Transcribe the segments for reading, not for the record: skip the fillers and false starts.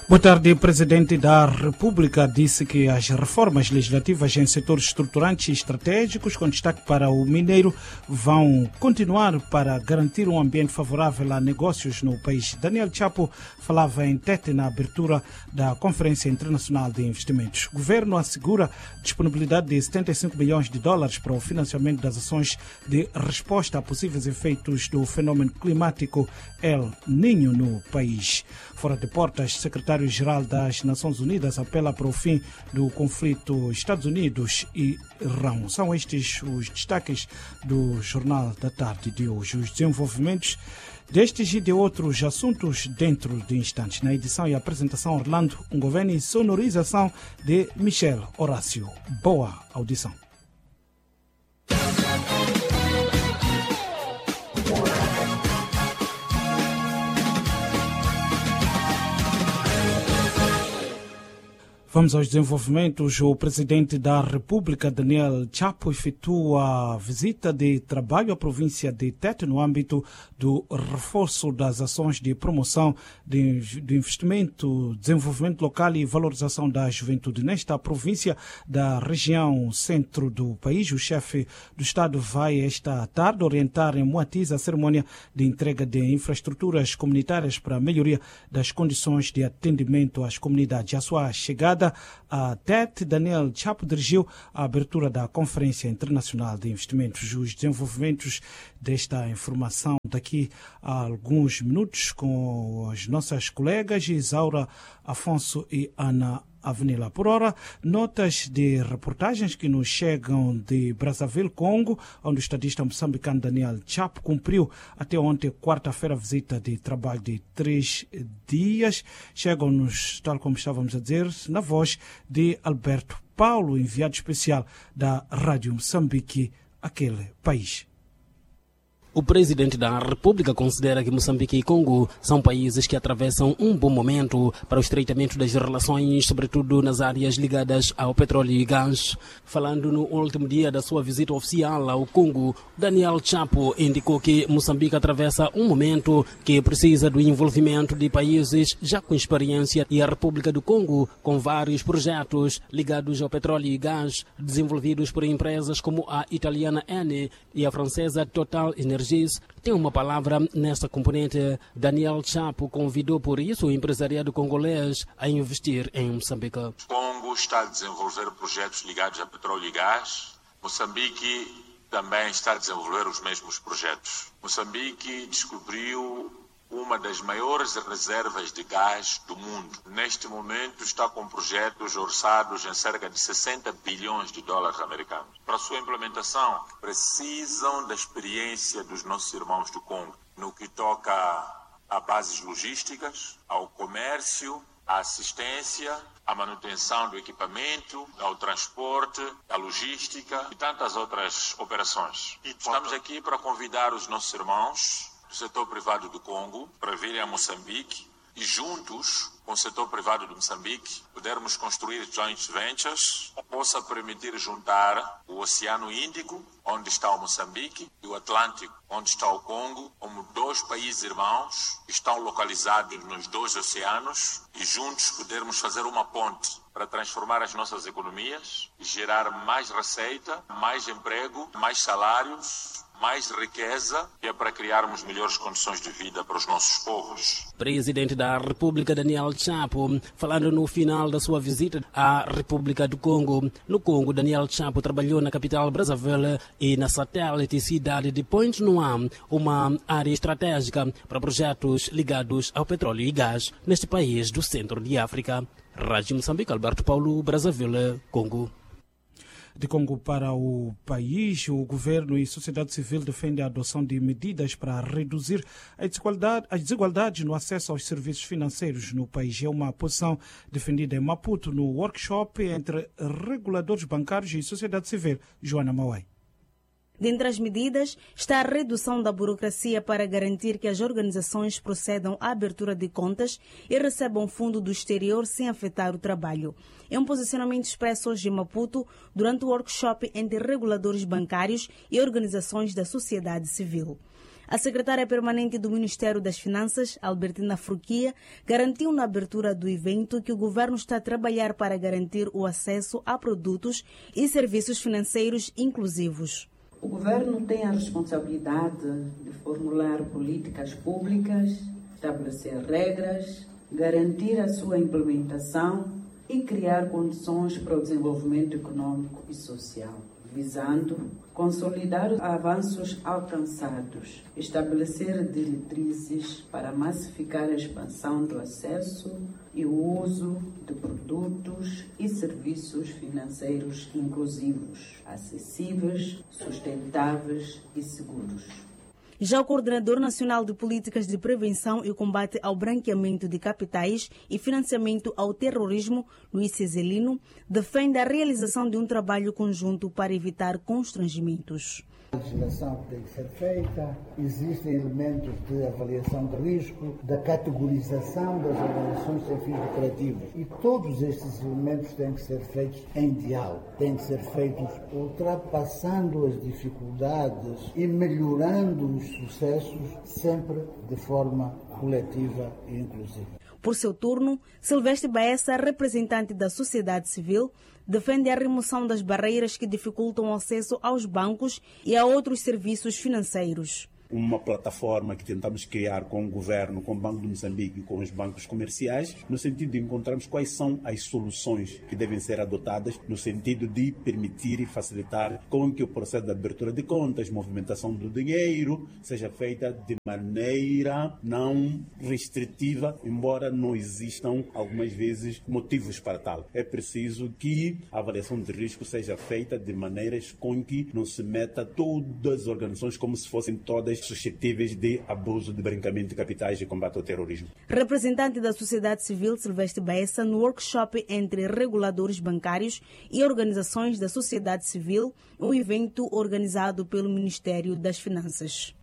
Boa tarde. O Presidente da República disse que as reformas legislativas em setores estruturantes e estratégicos, com destaque para o mineiro, vão continuar para garantir um ambiente favorável a negócios no país. Daniel Chapo falava em Tete na abertura da Conferência Internacional de Investimentos. O governo assegura disponibilidade de 75 bilhões de dólares para o financiamento das ações de resposta a possíveis efeitos do fenômeno climático El Niño no país. Fora de portas, secretário-geral das Nações Unidas apela para o fim do conflito Estados Unidos e Irão. São estes os destaques do Jornal da Tarde de hoje. Os desenvolvimentos destes e de outros assuntos dentro de instantes. Na edição e apresentação, Orlando Ungoveni, sonorização de Michel Horácio. Boa audição. Vamos aos desenvolvimentos. O Presidente da República, Daniel Chapo, efetua a visita de trabalho à província de Tete no âmbito do reforço das ações de promoção de investimento, desenvolvimento local e valorização da juventude. Nesta província da região centro do país, o chefe do Estado vai esta tarde orientar em Moatiz a cerimônia de entrega de infraestruturas comunitárias para a melhoria das condições de atendimento às comunidades. A sua chegada a Tete, Daniel Chapo dirigiu a abertura da Conferência Internacional de Investimentos. Os desenvolvimentos desta informação daqui a alguns minutos com as nossas colegas Isaura Afonso e Ana Avenila. Por hora, notas de reportagens que nos chegam de Brazzaville, Congo, onde o estadista moçambicano Daniel Chapo cumpriu até ontem, quarta-feira, visita de trabalho de 3 dias. Chegam-nos, tal como estávamos a dizer, na voz de Alberto Paulo, enviado especial da Rádio Moçambique, aquele país. O presidente da República considera que Moçambique e Congo são países que atravessam um bom momento para o estreitamento das relações, sobretudo nas áreas ligadas ao petróleo e gás. Falando no último dia da sua visita oficial ao Congo, Daniel Chapo indicou que Moçambique atravessa um momento que precisa do envolvimento de países já com experiência e a República do Congo com vários projetos ligados ao petróleo e gás, desenvolvidos por empresas como a italiana Eni e a francesa Total Energia. Tem uma palavra nesta componente. Daniel Chapo convidou por isso o empresariado congolês a investir em Moçambique. O Congo está a desenvolver projetos ligados a petróleo e gás. Moçambique também está a desenvolver os mesmos projetos. Moçambique descobriu uma das maiores reservas de gás do mundo. Neste momento está com projetos orçados em cerca de 60 bilhões de dólares americanos. Para sua implementação, precisam da experiência dos nossos irmãos do Congo, no que toca a bases logísticas, ao comércio, à assistência, à manutenção do equipamento, ao transporte, à logística e tantas outras operações. Estamos aqui para convidar os nossos irmãos do setor privado do Congo para virem a Moçambique e juntos com o setor privado de Moçambique pudermos construir joint ventures que possa permitir juntar o Oceano Índico, onde está o Moçambique, e o Atlântico, onde está o Congo, como dois países irmãos que estão localizados nos dois oceanos e juntos podermos fazer uma ponte para transformar as nossas economias e gerar mais receita, mais emprego, mais salários, mais riqueza, que é para criarmos melhores condições de vida para os nossos povos. Presidente da República, Daniel Chapo, falando no final da sua visita à República do Congo. No Congo, Daniel Chapo trabalhou na capital Brazzaville e na satélite cidade de Pointe-Noire, uma área estratégica para projetos ligados ao petróleo e gás neste país do centro de África. Rádio Moçambique, Alberto Paulo, Brazzaville, Congo. De Congo para o país, o governo e a sociedade civil defendem a adoção de medidas para reduzir as desigualdades no acesso aos serviços financeiros no país. É uma posição defendida em Maputo no workshop entre reguladores bancários e sociedade civil. Joana Mauai. Dentre as medidas está a redução da burocracia para garantir que as organizações procedam à abertura de contas e recebam fundo do exterior sem afetar o trabalho. É um posicionamento expresso hoje em Maputo durante o workshop entre reguladores bancários e organizações da sociedade civil. A secretária permanente do Ministério das Finanças, Albertina Fruquia, garantiu na abertura do evento que o governo está a trabalhar para garantir o acesso a produtos e serviços financeiros inclusivos. O governo tem a responsabilidade de formular políticas públicas, estabelecer regras, garantir a sua implementação e criar condições para o desenvolvimento econômico e social, visando consolidar os avanços alcançados, estabelecer diretrizes para massificar a expansão do acesso e o uso de produtos e serviços financeiros inclusivos, acessíveis, sustentáveis e seguros. Já o Coordenador Nacional de Políticas de Prevenção e Combate ao Branqueamento de Capitais e Financiamento ao Terrorismo, Luís Cezelino, defende a realização de um trabalho conjunto para evitar constrangimentos. A legislação que tem que ser feita, existem elementos de avaliação de risco, da categorização das organizações sem fins lucrativos. E todos estes elementos têm que ser feitos em diálogo, têm que ser feitos ultrapassando as dificuldades e melhorando os sucessos, sempre de forma coletiva e inclusiva. Por seu turno, Silvestre Baessa, representante da sociedade civil, defende a remoção das barreiras que dificultam o acesso aos bancos e a outros serviços financeiros. Uma plataforma que tentamos criar com o governo, com o Banco de Moçambique e com os bancos comerciais, no sentido de encontrarmos quais são as soluções que devem ser adotadas, no sentido de permitir e facilitar com que o processo de abertura de contas, movimentação do dinheiro, seja feita de maneira não restritiva, embora não existam algumas vezes motivos para tal. É preciso que a avaliação de risco seja feita de maneiras com que não se meta todas as organizações como se fossem todas suscetíveis de abuso de branqueamento de capitais e combate ao terrorismo. Representante da sociedade civil, Silvestre Baessa, no workshop entre reguladores bancários e organizações da sociedade civil, um evento organizado pelo Ministério das Finanças.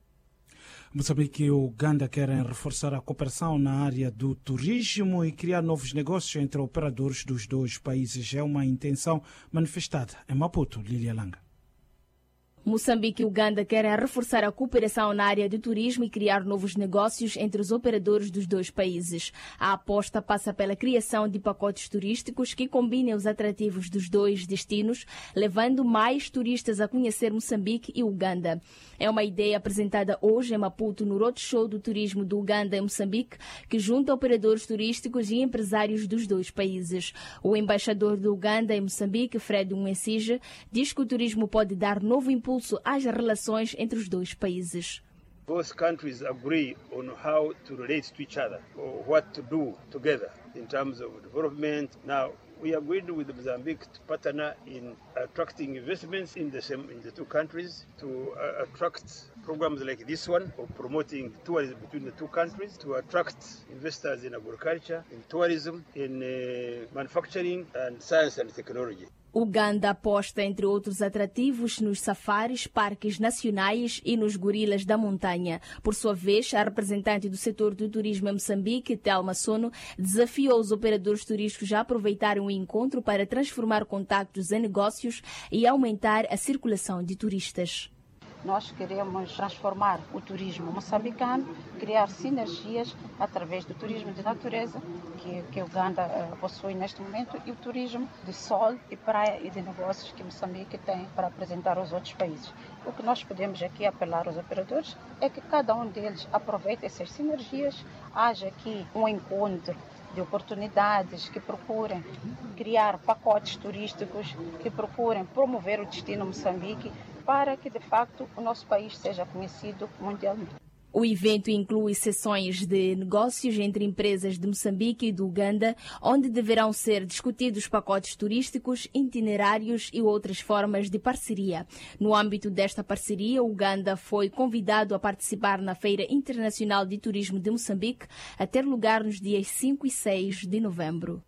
Moçambique e Uganda querem reforçar a cooperação na área do turismo e criar novos negócios entre operadores dos dois países. É uma intenção manifestada em Maputo. Lília Langa. Moçambique e Uganda querem reforçar a cooperação na área do turismo e criar novos negócios entre os operadores dos dois países. A aposta passa pela criação de pacotes turísticos que combinem os atrativos dos dois destinos, levando mais turistas a conhecer Moçambique e Uganda. É uma ideia apresentada hoje em Maputo no Roadshow do Turismo do Uganda em Moçambique, que junta operadores turísticos e empresários dos dois países. O embaixador do Uganda em Moçambique, Fred Mwesige, diz que o turismo pode dar novo impulso às relações entre os dois países. Both countries agree on how to relate to each other, or what to do together in terms of development. Now, we agreed with Mozambique to partner in attracting investments in the two countries, to attract programs like this one of promoting tourism between the two countries, to attract investors in agriculture, in tourism, in manufacturing and science and technology. Uganda aposta, entre outros atrativos, nos safaris, parques nacionais e nos gorilas da montanha. Por sua vez, a representante do setor do turismo em Moçambique, Thelma Sono, desafiou os operadores turísticos a aproveitarem o encontro para transformar contactos em negócios e aumentar a circulação de turistas. Nós queremos transformar o turismo moçambicano, criar sinergias através do turismo de natureza, que Uganda possui neste momento, e o turismo de sol e praia e de negócios que Moçambique tem para apresentar aos outros países. O que nós podemos aqui apelar aos operadores é que cada um deles aproveite essas sinergias, haja aqui um encontro de oportunidades, que procurem criar pacotes turísticos, que procurem promover o destino Moçambique, para que, de facto, o nosso país seja conhecido mundialmente. O evento inclui sessões de negócios entre empresas de Moçambique e do Uganda, onde deverão ser discutidos pacotes turísticos, itinerários e outras formas de parceria. No âmbito desta parceria, o Uganda foi convidado a participar na Feira Internacional de Turismo de Moçambique, a ter lugar nos dias 5 e 6 de novembro.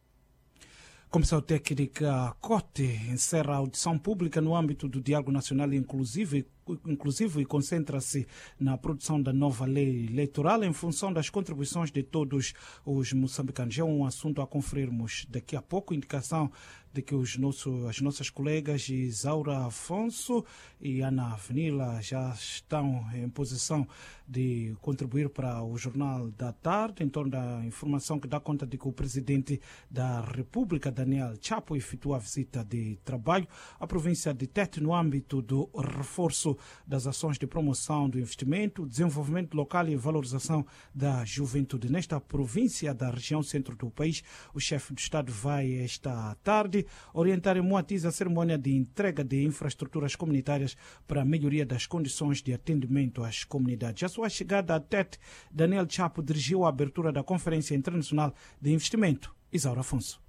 Comissão Técnica COTE encerra a audição pública no âmbito do Diálogo Nacional Inclusivo e concentra-se na produção da nova lei eleitoral em função das contribuições de todos os moçambicanos. É um assunto a conferirmos daqui a pouco. Indicação de que as nossas colegas Isaura Afonso e Ana Avenila já estão em posição de contribuir para o Jornal da Tarde, em torno da informação que dá conta de que o Presidente da República, Daniel Chapo, efetua a visita de trabalho à província de Tete no âmbito do reforço das ações de promoção do investimento, desenvolvimento local e valorização da juventude. Nesta província da região centro do país, o chefe do Estado vai esta tarde orientar em Moatiz a cerimônia de entrega de infraestruturas comunitárias para a melhoria das condições de atendimento às comunidades. A sua chegada a Tete, Daniel Chapo dirigiu a abertura da Conferência Internacional de Investimento. Isaura Afonso.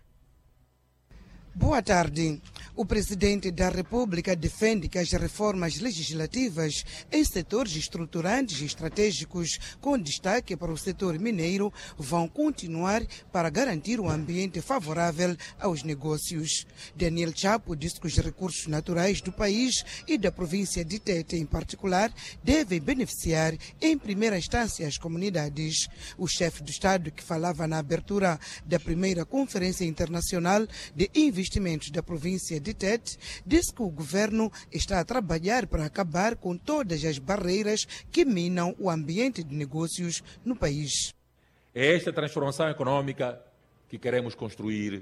Boa tarde. O Presidente da República defende que as reformas legislativas em setores estruturantes e estratégicos, com destaque para o setor mineiro, vão continuar para garantir um ambiente favorável aos negócios. Daniel Chapo disse que os recursos naturais do país e da província de Tete, em particular, devem beneficiar em primeira instância as comunidades. O chefe do Estado, que falava na abertura da primeira Conferência Internacional de Investimentos da província de Tete, disse que o governo está a trabalhar para acabar com todas as barreiras que minam o ambiente de negócios no país. É esta transformação econômica que queremos construir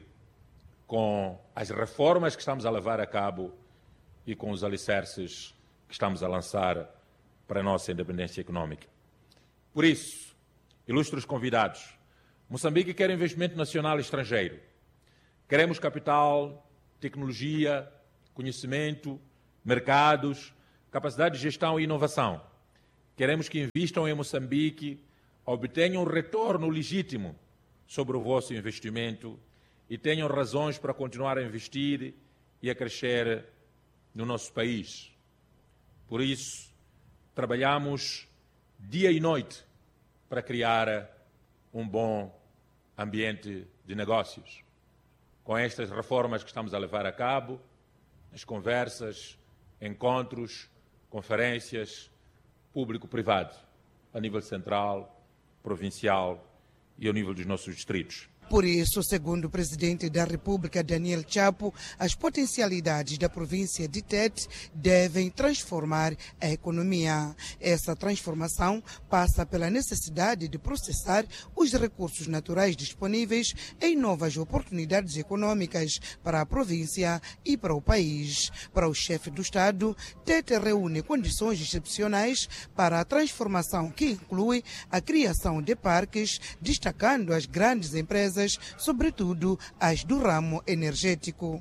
com as reformas que estamos a levar a cabo e com os alicerces que estamos a lançar para a nossa independência econômica. Por isso, ilustres convidados, Moçambique quer investimento nacional e estrangeiro. Queremos capital, tecnologia, conhecimento, mercados, capacidade de gestão e inovação. Queremos que invistam em Moçambique, obtenham um retorno legítimo sobre o vosso investimento e tenham razões para continuar a investir e a crescer no nosso país. Por isso, trabalhamos dia e noite para criar um bom ambiente de negócios. Com estas reformas que estamos a levar a cabo, as conversas, encontros, conferências, público-privado, a nível central, provincial e ao nível dos nossos distritos. Por isso, segundo o Presidente da República, Daniel Chapo, as potencialidades da província de Tete devem transformar a economia. Essa transformação passa pela necessidade de processar os recursos naturais disponíveis em novas oportunidades econômicas para a província e para o país. Para o chefe do Estado, Tete reúne condições excepcionais para a transformação que inclui a criação de parques, destacando as grandes empresas, sobretudo as do ramo energético.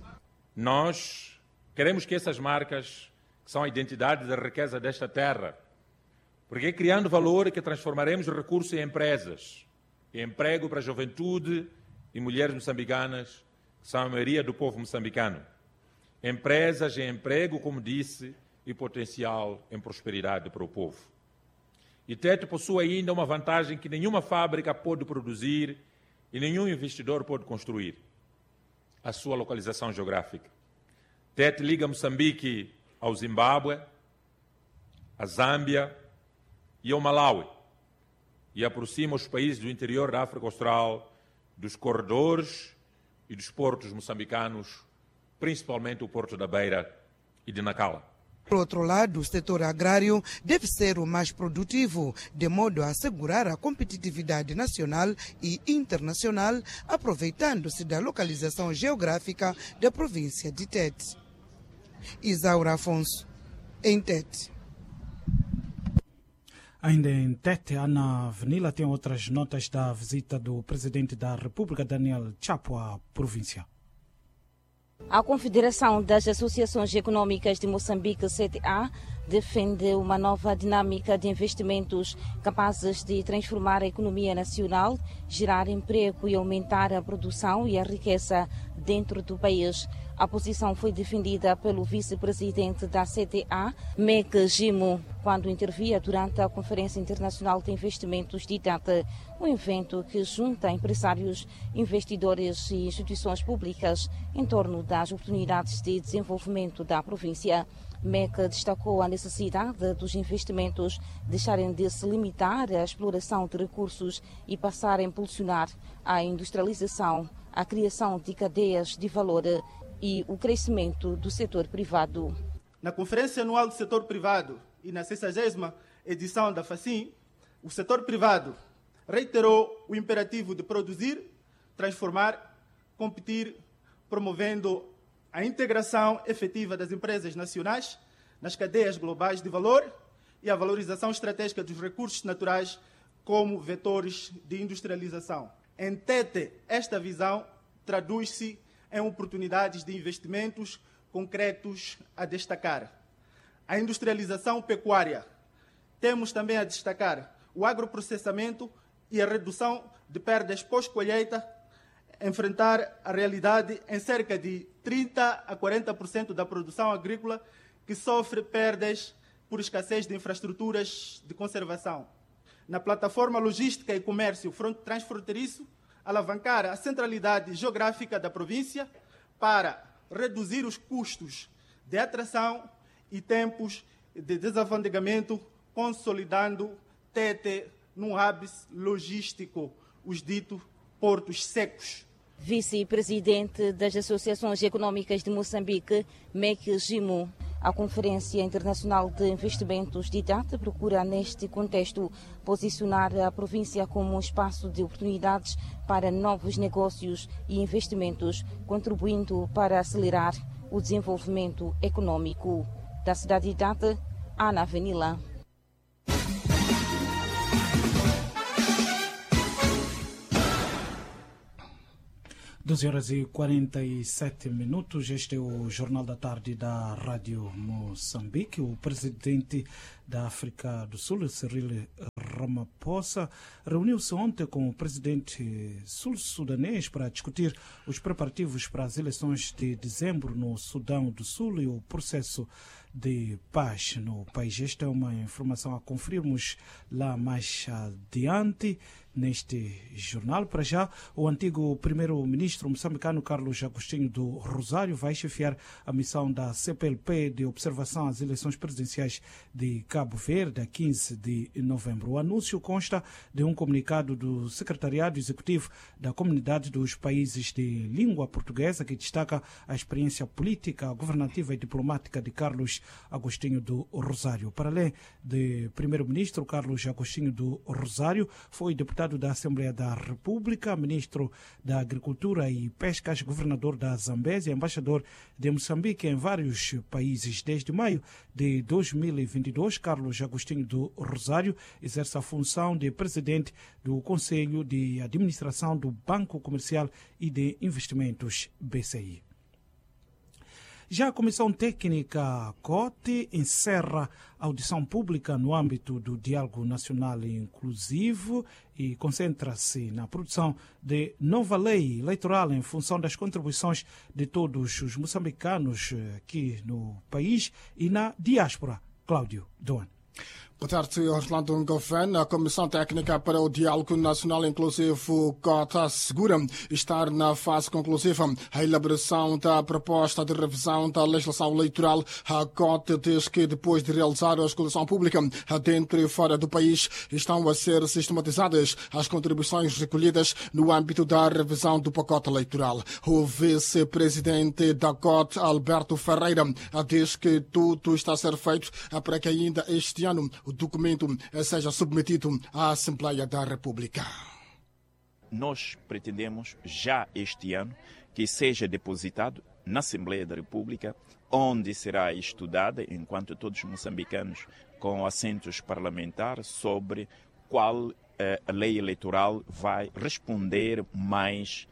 Nós queremos que essas marcas, que são a identidade da riqueza desta terra, porque é criando valor que transformaremos recursos em empresas, em emprego para a juventude e mulheres moçambicanas, que são a maioria do povo moçambicano. Empresas em emprego, como disse, e potencial em prosperidade para o povo. E Tete possui ainda uma vantagem que nenhuma fábrica pode produzir e nenhum investidor pode construir: a sua localização geográfica. Tete liga Moçambique ao Zimbábue, a Zâmbia e ao Malawi, e aproxima os países do interior da África Austral dos corredores e dos portos moçambicanos, principalmente o Porto da Beira e de Nacala. Por outro lado, o setor agrário deve ser o mais produtivo, de modo a assegurar a competitividade nacional e internacional, aproveitando-se da localização geográfica da província de Tete. Isaura Afonso, em Tete. Ainda em Tete, Ana Avenila tem outras notas da visita do Presidente da República, Daniel Chapo, à província. A Confederação das Associações Econômicas de Moçambique, CTA, defende uma nova dinâmica de investimentos capazes de transformar a economia nacional, gerar emprego e aumentar a produção e a riqueza dentro do país. A posição foi defendida pelo vice-presidente da CTA, Mek Jimo, quando intervia durante a Conferência Internacional de Investimentos de Tete, um evento que junta empresários, investidores e instituições públicas em torno das oportunidades de desenvolvimento da província. Mek destacou a necessidade dos investimentos deixarem de se limitar à exploração de recursos e passar a impulsionar a industrialização, a criação de cadeias de valor e o crescimento do setor privado. Na Conferência Anual do Setor Privado e na 60ª edição da FACIM, o setor privado reiterou o imperativo de produzir, transformar, competir, promovendo a integração efetiva das empresas nacionais nas cadeias globais de valor e a valorização estratégica dos recursos naturais como vetores de industrialização. Em Tete, esta visão traduz-se em oportunidades de investimentos concretos a destacar. A industrialização pecuária. Temos também a destacar o agroprocessamento e a redução de perdas pós-colheita, enfrentar a realidade em cerca de 30% a 40% da produção agrícola que sofre perdas por escassez de infraestruturas de conservação. Na plataforma logística e comércio transfronteiriço, alavancar a centralidade geográfica da província para reduzir os custos de atração e tempos de desalfandegamento, consolidando Tete num hub logístico, os ditos portos secos. Vice-presidente das Associações Econômicas de Moçambique, MEC Gimu. A Conferência Internacional de Investimentos de Tete procura, neste contexto, posicionar a província como um espaço de oportunidades para novos negócios e investimentos, contribuindo para acelerar o desenvolvimento econômico. Da cidade de Tete, Ana Venila. 12h47. Este é o Jornal da Tarde da Rádio Moçambique. O presidente da África do Sul, Cyril Ramaphosa, reuniu-se ontem com o presidente sul-sudanês para discutir os preparativos para as eleições de dezembro no Sudão do Sul e o processo de paz no país. Esta é uma informação a conferirmos lá mais adiante neste jornal. Para já, o antigo primeiro-ministro moçambicano Carlos Agostinho do Rosário vai chefiar a missão da CPLP de observação às eleições presidenciais de Cabo Verde, a 15 de novembro. O anúncio consta de um comunicado do Secretariado Executivo da Comunidade dos Países de Língua Portuguesa, que destaca a experiência política, governativa e diplomática de Carlos Agostinho do Rosário. Para além de primeiro-ministro, Carlos Agostinho do Rosário foi deputado da Assembleia da República, ministro da Agricultura e Pescas, governador da Zambésia, embaixador de Moçambique em vários países. Desde maio de 2022, Carlos Agostinho do Rosário exerce a função de presidente do Conselho de Administração do Banco Comercial e de Investimentos, BCI. Já a Comissão Técnica COTE encerra a audição pública no âmbito do Diálogo Nacional Inclusivo e concentra-se na produção de nova lei eleitoral em função das contribuições de todos os moçambicanos aqui no país e na diáspora. Cláudio Doan. Boa tarde, Orlando Goffin. A Comissão Técnica para o Diálogo Nacional Inclusivo COTE assegura estar na fase conclusiva a elaboração da proposta de revisão da legislação eleitoral. A COTE diz que depois de realizar a escutação pública dentro e fora do país, estão a ser sistematizadas as contribuições recolhidas no âmbito da revisão do pacote eleitoral. O vice-presidente da COTE, Alberto Ferreira, diz que tudo está a ser feito para que ainda este ano o documento seja submetido à Assembleia da República. Nós pretendemos já este ano que seja depositado na Assembleia da República, onde será estudada, enquanto todos os moçambicanos com assentos parlamentares, sobre qual a lei eleitoral vai responder mais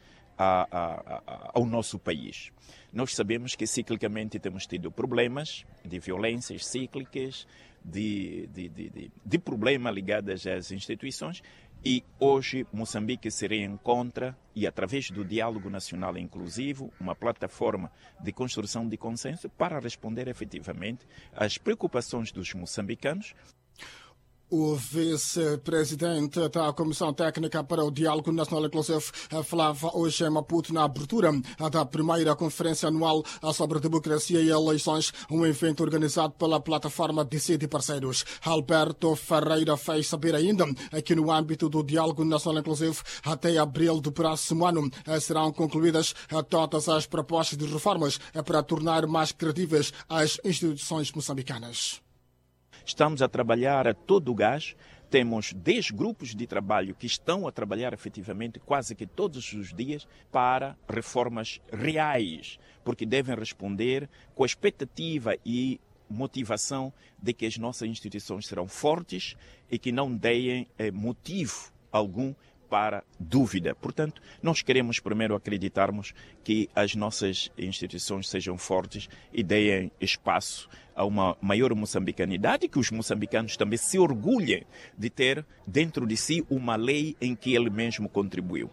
ao nosso país. Nós sabemos que ciclicamente temos tido problemas de violências cíclicas, de problemas ligados às instituições, e hoje Moçambique se reencontra e, através do Diálogo Nacional Inclusivo, uma plataforma de construção de consenso para responder efetivamente às preocupações dos moçambicanos. O vice-presidente da Comissão Técnica para o Diálogo Nacional Inclusivo falava hoje em Maputo na abertura da primeira Conferência Anual sobre Democracia e Eleições, um evento organizado pela plataforma Decide Parceiros. Alberto Ferreira fez saber ainda que no âmbito do Diálogo Nacional Inclusivo, até abril do próximo ano, serão concluídas todas as propostas de reformas para tornar mais credíveis as instituições moçambicanas. Estamos a trabalhar a todo o gás. Temos 10 grupos de trabalho que estão a trabalhar efetivamente quase que todos os dias para reformas reais, porque devem responder com a expectativa e motivação de que as nossas instituições serão fortes e que não deem motivo algum para dúvida. Portanto, nós queremos primeiro acreditarmos que as nossas instituições sejam fortes e deem espaço a uma maior moçambicanidade, que os moçambicanos também se orgulhem de ter dentro de si uma lei em que ele mesmo contribuiu.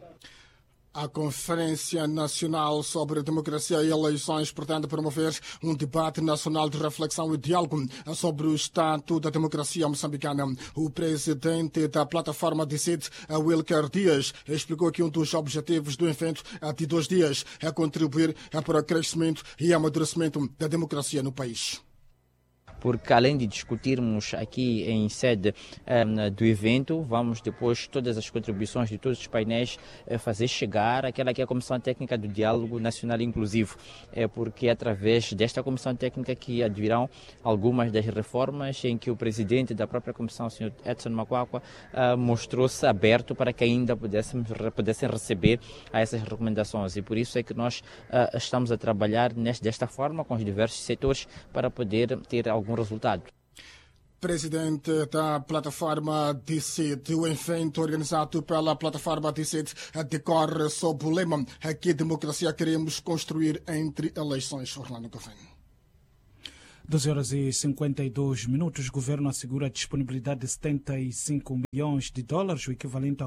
A Conferência Nacional sobre Democracia e Eleições pretende promover um debate nacional de reflexão e diálogo sobre o estado da democracia moçambicana. O presidente da plataforma Decide, Wilker Dias, explicou que um dos objetivos do evento de 2 dias é contribuir para o crescimento e amadurecimento da democracia no país. Porque além de discutirmos aqui em sede do evento, vamos depois todas as contribuições de todos os painéis fazer chegar àquela que é a Comissão Técnica do Diálogo Nacional Inclusivo, porque é através desta Comissão Técnica que advirão algumas das reformas em que o presidente da própria Comissão, o Sr. Edson Macuacua, mostrou-se aberto para que ainda pudessem receber a essas recomendações, e por isso é que nós estamos a trabalhar desta forma com os diversos setores para poder ter algum resultado. Presidente da plataforma Decide, o evento organizado pela plataforma Decide decorre sob o lema "Que democracia queremos construir entre eleições". Orlando Governo. 12h52. O governo assegura a disponibilidade de 75 milhões de dólares, o equivalente a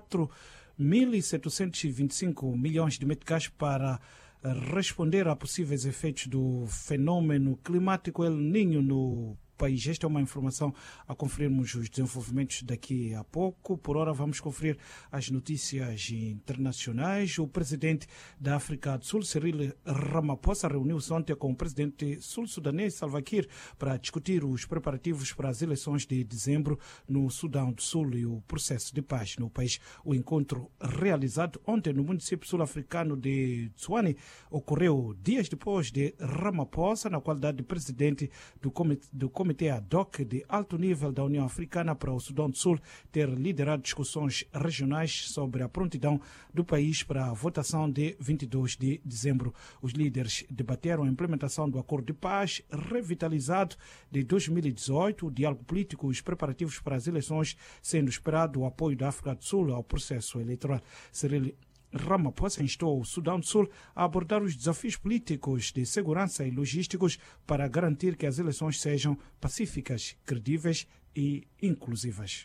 4.725 milhões de meticais, para responder a possíveis efeitos do fenômeno climático El Niño no país. Esta é uma informação a conferirmos os desenvolvimentos daqui a pouco. Por hora vamos conferir as notícias internacionais. O presidente da África do Sul, Cyril Ramaphosa, reuniu-se ontem com o presidente sul-sudanês Salva Kiir para discutir os preparativos para as eleições de dezembro no Sudão do Sul e o processo de paz no país. O encontro, realizado ontem no município sul-africano de Tshwane, ocorreu dias depois de Ramaphosa, na qualidade de presidente do Comitê ad hoc de alto nível da União Africana para o Sudão do Sul, ter liderado discussões regionais sobre a prontidão do país para a votação de 22 de dezembro. Os líderes debateram a implementação do acordo de paz revitalizado de 2018, o diálogo político e os preparativos para as eleições, sendo esperado o apoio da África do Sul ao processo eleitoral. Cyril Ramaphosa instou o Sudão do Sul a abordar os desafios políticos de segurança e logísticos para garantir que as eleições sejam pacíficas, credíveis e inclusivas.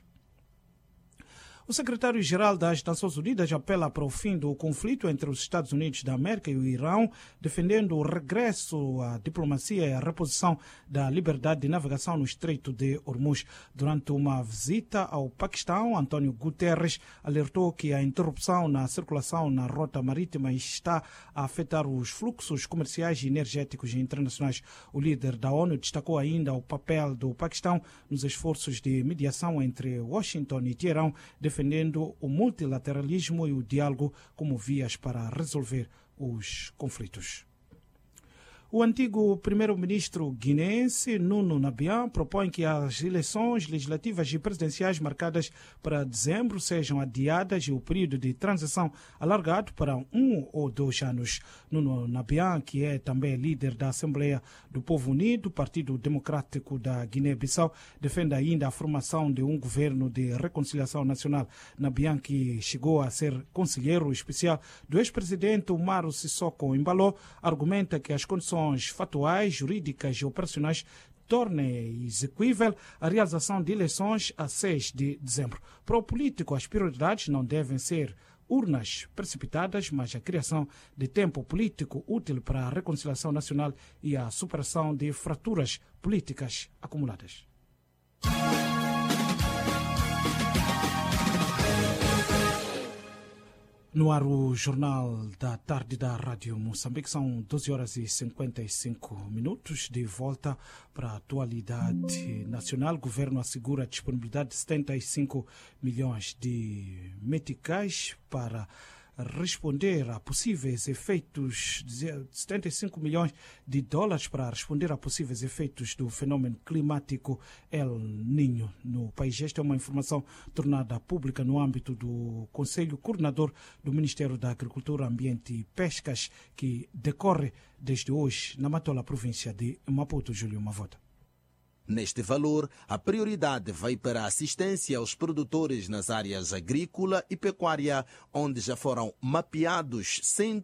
O secretário-geral das Nações Unidas apela para o fim do conflito entre os Estados Unidos da América e o Irão, defendendo o regresso à diplomacia e a reposição da liberdade de navegação no Estreito de Hormuz. Durante uma visita ao Paquistão, António Guterres alertou que a interrupção na circulação na rota marítima está a afetar os fluxos comerciais e energéticos internacionais. O líder da ONU destacou ainda o papel do Paquistão nos esforços de mediação entre Washington e Teherão, defendendo o multilateralismo e o diálogo como vias para resolver os conflitos. O antigo primeiro-ministro guineense, Nuno Nabian, propõe que as eleições legislativas e presidenciais marcadas para dezembro sejam adiadas e o período de transição alargado para 1 ou 2 anos. Nuno Nabian, que é também líder da Assembleia do Povo Unido, Partido Democrático da Guiné-Bissau, defende ainda a formação de um governo de reconciliação nacional. Nabian, que chegou a ser conselheiro especial do ex-presidente Umaro Sissoko Embalo, argumenta que as condições fatuais, jurídicas e operacionais tornem execuível a realização de eleições a 6 de dezembro. Para o político, as prioridades não devem ser urnas precipitadas, mas a criação de tempo político útil para a reconciliação nacional e a superação de fraturas políticas acumuladas. No ar o Jornal da Tarde da Rádio Moçambique, são 12 horas e 55 minutos. De volta para a atualidade nacional, o governo assegura a disponibilidade de 75 milhões de meticais para responder a possíveis efeitos, 75 milhões de dólares para responder a possíveis efeitos do fenômeno climático El Niño no país. Esta é uma informação tornada pública no âmbito do Conselho Coordenador do Ministério da Agricultura, Ambiente e Pescas, que decorre desde hoje na Matola, província de Maputo. Júlio Mavota. Neste valor, a prioridade vai para a assistência aos produtores nas áreas agrícola e pecuária, onde já foram mapeados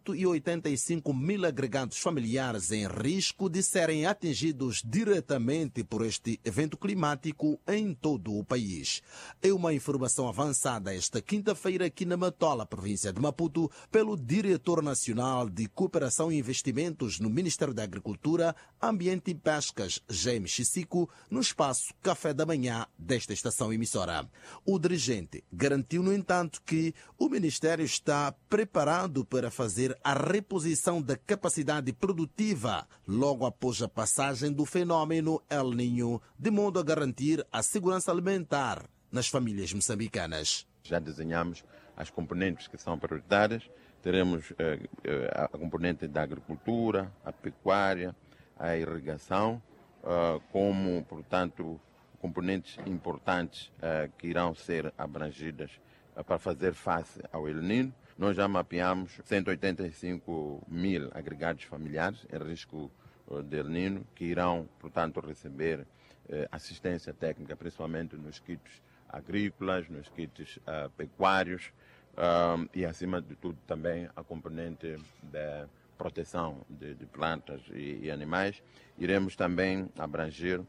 185 mil agregados familiares em risco de serem atingidos diretamente por este evento climático em todo o país. É uma informação avançada esta quinta-feira aqui na Matola, província de Maputo, pelo Diretor Nacional de Cooperação e Investimentos no Ministério da Agricultura, Ambiente e Pescas, James Chissico, no espaço Café da Manhã desta estação emissora. O dirigente garantiu, no entanto, que o Ministério está preparado para fazer a reposição da capacidade produtiva logo após a passagem do fenômeno El Niño, de modo a garantir a segurança alimentar nas famílias moçambicanas. Já desenhamos as componentes que são prioritárias. Teremos a componente da agricultura, a pecuária, a irrigação, como, portanto, componentes importantes que irão ser abrangidas para fazer face ao El Niño. Nós já mapeamos 185 mil agregados familiares em risco de El Niño, que irão, portanto, receber assistência técnica, principalmente nos kits agrícolas, nos kits pecuários e, acima de tudo, também a componente da proteção de plantas e animais. Iremos também abranger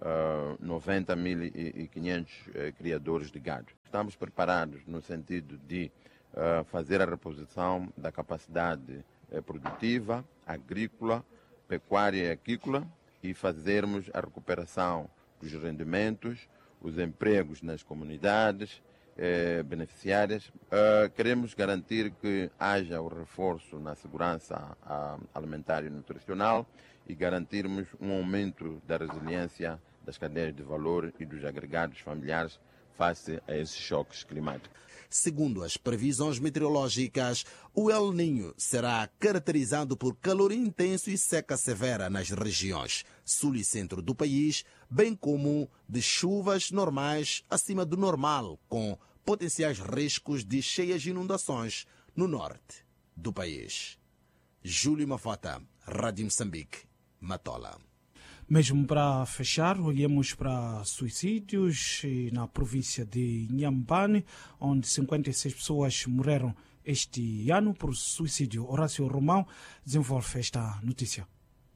90.500 criadores de gado. Estamos preparados no sentido de fazer a reposição da capacidade produtiva, agrícola, pecuária e aquícola e fazermos a recuperação dos rendimentos, os empregos nas comunidades beneficiárias. Queremos garantir que haja o reforço na segurança alimentar e nutricional e garantirmos um aumento da resiliência das cadeias de valor e dos agregados familiares face a esses choques climáticos. Segundo as previsões meteorológicas, o El Niño será caracterizado por calor intenso e seca severa nas regiões sul e centro do país, bem como de chuvas normais acima do normal, com potenciais riscos de cheias e inundações no norte do país. Júlio Mafota, Rádio Moçambique, Matola. Mesmo para fechar, olhamos para suicídios na província de Inhambane, onde 56 pessoas morreram este ano por suicídio. Horácio Romão desenvolve esta notícia.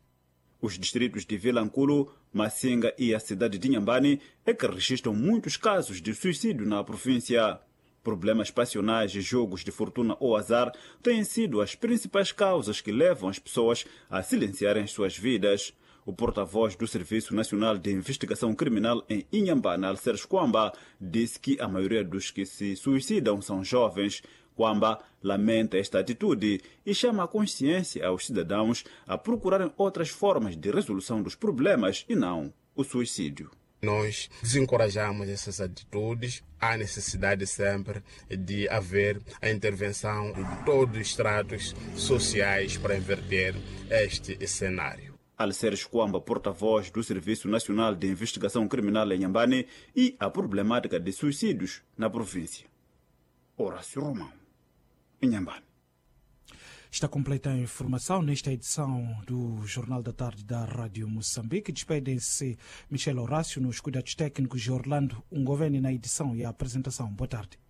Os distritos de Vilanculo, Macenga e a cidade de Inhambane é que registram muitos casos de suicídio na província. Problemas passionais e jogos de fortuna ou azar têm sido as principais causas que levam as pessoas a silenciarem suas vidas. O porta-voz do Serviço Nacional de Investigação Criminal em Inhambane, Alceres Kwamba, disse que a maioria dos que se suicidam são jovens. Kwamba lamenta esta atitude e chama a consciência aos cidadãos a procurarem outras formas de resolução dos problemas e não o suicídio. Nós desencorajamos essas atitudes. Há necessidade sempre de haver a intervenção de todos os estratos sociais para inverter este cenário. Alceres Kwamba, porta-voz do Serviço Nacional de Investigação Criminal em Inhambane, e a problemática de suicídios na província. Horácio Romão, Inhambane. Está completa a informação nesta edição do Jornal da Tarde da Rádio Moçambique. Despedem-se Michel Horácio nos cuidados técnicos e Orlando Ungoveni na edição e a apresentação. Boa tarde.